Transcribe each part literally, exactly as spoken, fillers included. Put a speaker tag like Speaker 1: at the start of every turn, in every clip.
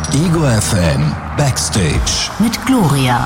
Speaker 1: Ego F M Backstage
Speaker 2: mit Gloria.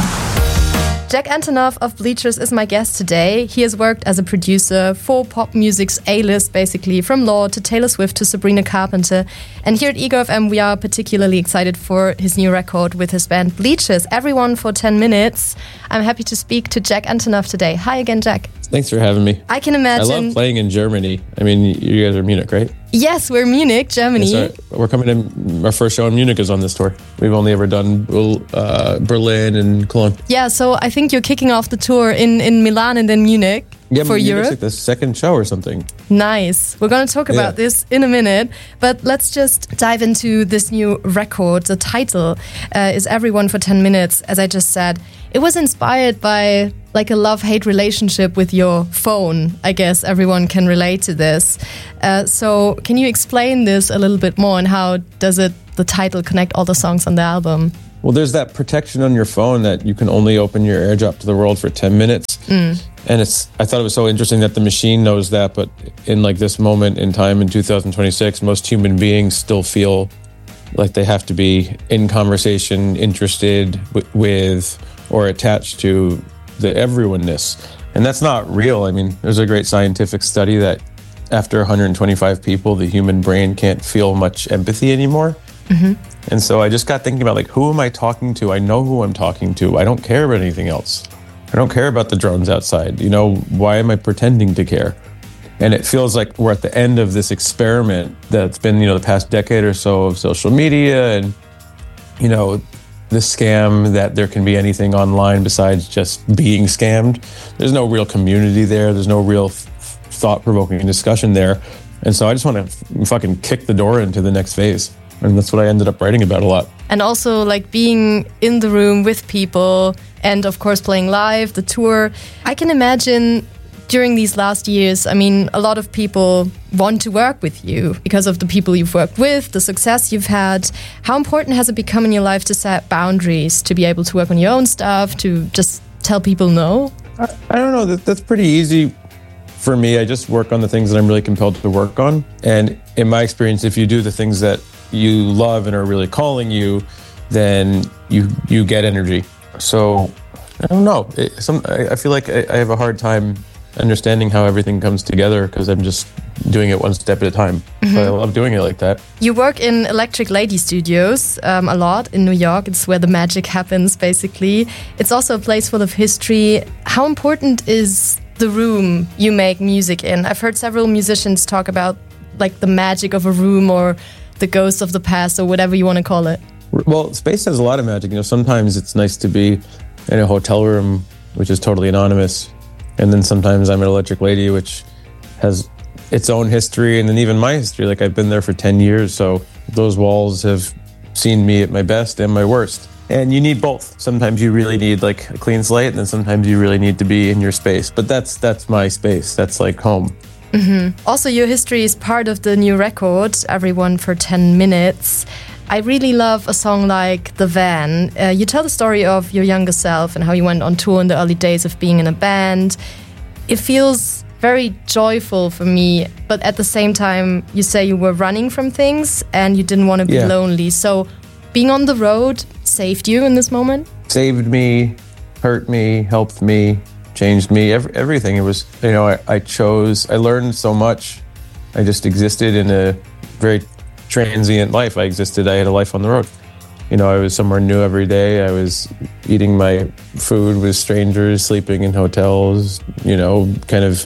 Speaker 3: Jack Antonoff of Bleachers is my guest today. He has worked as a producer for pop music's A-list, basically, from Lorde to Taylor Swift to Sabrina Carpenter. And here at Ego F M, we are particularly excited for his new record with his band Bleachers, Everyone for ten minutes. I'm happy to speak to Jack Antonoff today. Hi again, Jack.
Speaker 4: Thanks for having me.
Speaker 3: I can imagine.
Speaker 4: I love playing in Germany. I mean, you guys are Munich, right?
Speaker 3: Yes, we're Munich, Germany.
Speaker 4: Yes, our, we're coming in. Our first show in Munich is on this tour. We've only ever done uh, Berlin and Cologne.
Speaker 3: Yeah, so I think you're kicking off the tour in, in Milan and then Munich
Speaker 4: yeah,
Speaker 3: for
Speaker 4: Munich's
Speaker 3: Europe.
Speaker 4: Like the second show or something.
Speaker 3: Nice. We're going to talk about
Speaker 4: yeah.
Speaker 3: this in a minute, but let's just dive into this new record. The title uh, is Everyone for ten minutes, as I just said. It was inspired by like a love-hate relationship with your phone. I guess everyone can relate to this. Uh, so can you explain this a little bit more and how does it, the title, connect all the songs on the album?
Speaker 4: Well, there's that protection on your phone that you can only open your AirDrop to the world for ten minutes.
Speaker 3: Mm.
Speaker 4: And it's, I thought it was so interesting that the machine knows that, but in like this moment in time in two thousand twenty-six, most human beings still feel like they have to be in conversation, interested w- with or attached to the everyone-ness. And that's not real. I mean, there's a great scientific study that after one hundred twenty-five people, the human brain can't feel much empathy anymore.
Speaker 3: Mm-hmm.
Speaker 4: And so I just got thinking about, like, who am I talking to? I know who I'm talking to. I don't care about anything else. I don't care about the drones outside. You know, why am I pretending to care? And it feels like we're at the end of this experiment that's been, you know, the past decade or so of social media and, you know, the scam that there can be anything online besides just being scammed. There's no real community there. There's no real f- thought-provoking discussion there. And so I just want to f- fucking kick the door into the next phase. And that's what I ended up writing about a lot.
Speaker 3: And also like being in the room with people and of course playing live, the tour. I can imagine during these last years, I mean, a lot of people want to work with you because of the people you've worked with, the success you've had. How important has it become in your life to set boundaries, to be able to work on your own stuff, to just tell people no?
Speaker 4: I, I don't know. That, that's pretty easy for me. I just work on the things that I'm really compelled to work on. And in my experience, if you do the things that you love and are really calling you, then you you get energy. So I don't know. It, some, I, I feel like I, I have a hard time understanding how everything comes together because I'm just doing it one step at a time. Mm-hmm. But I love doing it like that.
Speaker 3: You work in Electric Lady Studios um, a lot in New York. It's where the magic happens, basically. It's also a place full of history. How important is the room you make music in? I've heard several musicians talk about like the magic of a room or the ghosts of the past or whatever you want to call it.
Speaker 4: Well, space has a lot of magic. You know, sometimes it's nice to be in a hotel room, which is totally anonymous. And then sometimes I'm at Electric Lady, which has its own history. And then even my history, like I've been there for ten years. So those walls have seen me at my best and my worst. And you need both. Sometimes you really need like a clean slate. And then sometimes you really need to be in your space. But that's that's my space. That's like home.
Speaker 3: Mm-hmm. Also, your history is part of the new record, Everyone for ten minutes. I really love a song like The Van. Uh, you tell the story of your younger self and how you went on tour in the early days of being in a band. It feels very joyful for me, but at the same time, you say you were running from things and you didn't want to be
Speaker 4: yeah.
Speaker 3: lonely. So being on the road saved you in this moment?
Speaker 4: Saved me, hurt me, helped me, changed me, every, everything. It was, you know, I, I chose, I learned so much. I just existed in a very transient life. I existed, I had a life on the road. You know, I was somewhere new every day. I was eating my food with strangers, sleeping in hotels, you know, kind of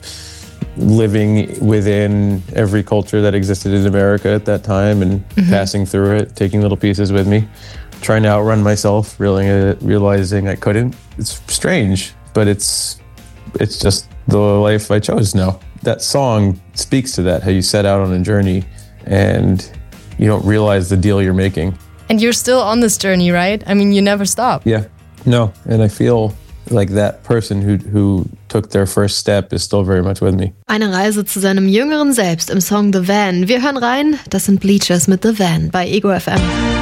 Speaker 4: living within every culture that existed in America at that time and mm-hmm. passing through it, taking little pieces with me, trying to outrun myself, realizing, realizing I couldn't. It's strange, but it's it's just the life I chose now. That song speaks to that, how you set out on a journey and you don't realize the deal you're making.
Speaker 3: And you're still on this journey, right? I mean, you never stop.
Speaker 4: Yeah, no, and I feel like that person who who took their first step is still very much with me.
Speaker 3: Eine Reise zu seinem jüngeren Selbst im Song The Van. Wir hören rein, das sind Bleachers mit The Van bei Ego F M.